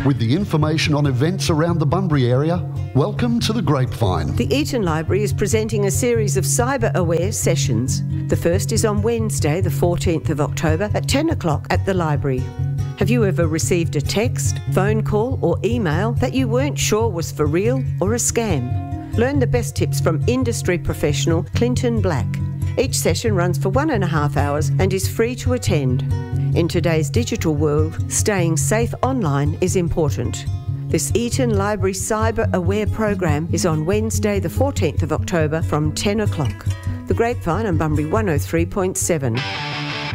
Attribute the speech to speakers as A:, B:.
A: With the information on events around the Bunbury area, welcome to the Grapevine.
B: The Eton Library is presenting a series of cyber-aware sessions. The first is on Wednesday, the 14th of October at 10 o'clock at the library. Have you ever received a text, phone call or email that you weren't sure was for real or a scam? Learn the best tips from industry professional Clinton Black. Each session runs for 1.5 hours and is free to attend. In today's digital world, staying safe online is important. This Eton Library Cyber Aware program is on Wednesday the 14th of October from 10 o'clock. The Grapevine on Bunbury 103.7.